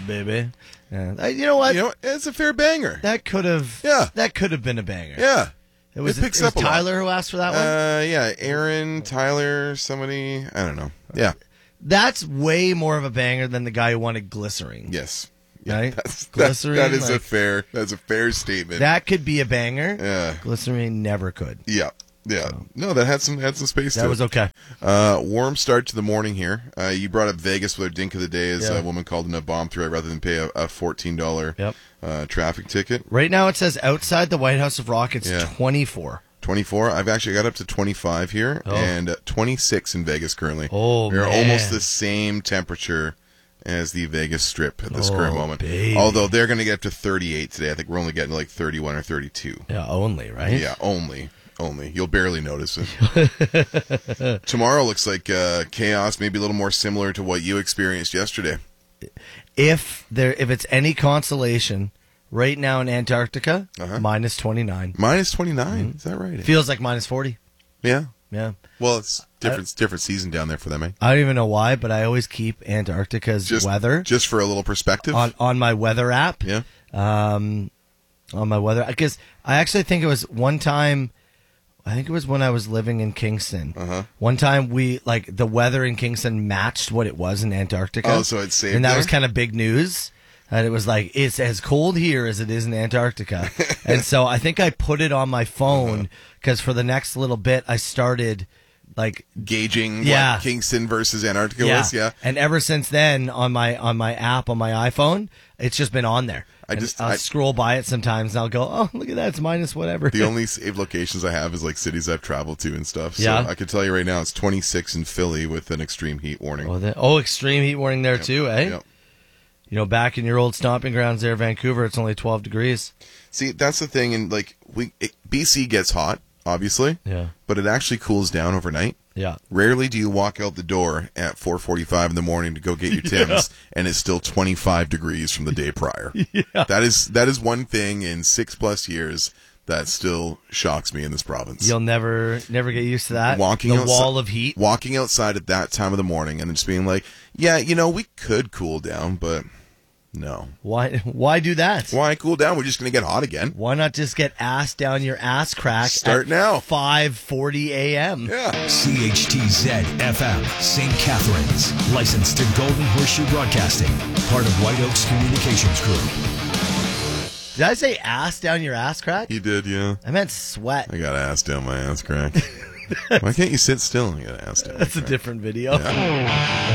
baby. Yeah. You know what? It's a fair banger. That could have. Yeah. That could have been a banger. Yeah. It picks up a lot. Tyler who asked for that one. Yeah, Aaron, Tyler, somebody. I don't know. Yeah. That's way more of a banger than the guy who wanted glycerine. Yes. Yeah, right? Glycerine. That's a fair statement. That could be a banger. Yeah. Glycerine never could. Yeah. Yeah. No, that had some space to it. That was okay. Warm start to the morning here. You brought up Vegas with our dink of the day as Yeah. a woman called in a bomb threat rather than pay a $14 traffic ticket. Right now it says outside the White House of Rock it's 24. 24. I've actually got up to 25 here and 26 in Vegas currently. Oh, We're man. almost the same temperature as the Vegas Strip at this current moment. Baby. Although they're going to get up to 38 today. I think we're only getting like 31 or 32. Yeah, only, right? Yeah, only. You'll barely notice it. Tomorrow looks like chaos, maybe a little more similar to what you experienced yesterday. If it's any consolation, right now in Antarctica, minus 29. Minus 29? Is that right? It feels like minus 40. Yeah. Yeah. Well, it's different season down there for them, eh? I don't even know why, but I always keep Antarctica's weather. Just for a little perspective? On my weather app. Yeah. On my weather, because I actually think it was one time, I think it was when I was living in Kingston. One time the weather in Kingston matched what it was in Antarctica. Oh, so it saved And that there? was kind of big news. And it was like, it's as cold here as it is in Antarctica. And so I think I put it on my phone because for the next little bit I started gauging what Kingston versus Antarctica was. Yeah. And ever since then on my app on my iPhone, it's just been on there. I'll scroll by it sometimes and I'll go, oh, look at that, it's minus whatever. The only saved locations I have is like cities I've traveled to and stuff. So Yeah. I can tell you right now it's 26 in Philly with an extreme heat warning. Extreme heat warning there too, eh? Yep. Back in your old stomping grounds there, Vancouver, it's only 12 degrees. See, that's the thing, and BC gets hot, obviously. Yeah. But it actually cools down overnight. Yeah. Rarely do you walk out the door at 4:45 in the morning to go get your Timbs, and it's still 25 degrees from the day prior. Yeah. That is one thing in 6+ years that still shocks me in this province. You'll never get used to that. The wall of heat. Walking outside at that time of the morning and then just being like, yeah, we could cool down, but no. Why do that? Why cool down? We're just going to get hot again. Why not just get ass down your ass crack Start at now. 5:40 a.m.? Yeah. CHTZ FM, St. Catharines. Licensed to Golden Horseshoe Broadcasting. Part of White Oaks Communications Group. Did I say ass down your ass crack? You did, yeah. I meant sweat. I got ass down my ass crack. Why can't you sit still and get ass down? That's a different video. Yeah.